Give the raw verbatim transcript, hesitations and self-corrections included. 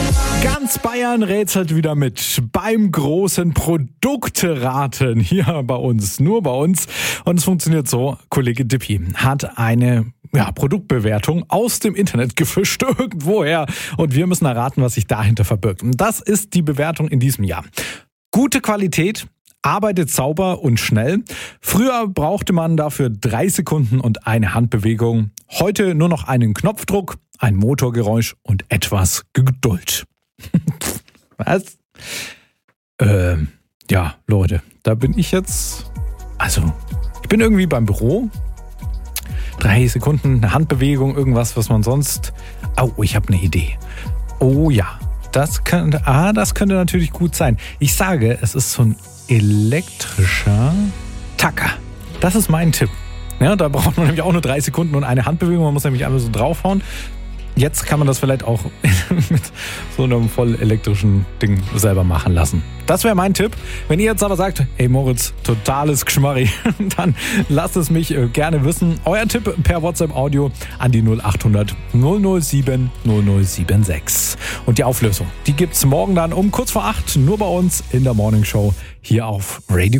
Ganz Bayern rätselt wieder mit beim großen Produkteraten hier bei uns, nur bei uns. Und es funktioniert so, Kollege Dippi hat eine ja, Produktbewertung aus dem Internet gefischt, irgendwoher. Und wir müssen erraten, was sich dahinter verbirgt. Und das ist die Bewertung in diesem Jahr. Gute Qualität, arbeitet sauber und schnell. Früher brauchte man dafür drei Sekunden und eine Handbewegung. Heute nur noch einen Knopfdruck, ein Motorgeräusch und etwas Geduld. Was? Äh, ja, Leute, da bin ich jetzt, also, ich bin irgendwie beim Büro. Drei Sekunden, eine Handbewegung, irgendwas, was man sonst, oh, ich habe eine Idee. Oh ja, das könnte, ah, das könnte natürlich gut sein. Ich sage, es ist so ein elektrischer Tacker. Das ist mein Tipp. Ja, da braucht man nämlich auch nur drei Sekunden und eine Handbewegung. Man muss nämlich einfach so draufhauen. Jetzt kann man das vielleicht auch mit so einem voll elektrischen Ding selber machen lassen. Das wäre mein Tipp. Wenn ihr jetzt aber sagt, hey Moritz, totales Geschmarri, dann lasst es mich gerne wissen. Euer Tipp per WhatsApp-Audio an die null acht hundert null null sieben null null sieben sechs. Und die Auflösung, die gibt's morgen dann um kurz vor acht, nur bei uns in der Morning Show hier auf Radio.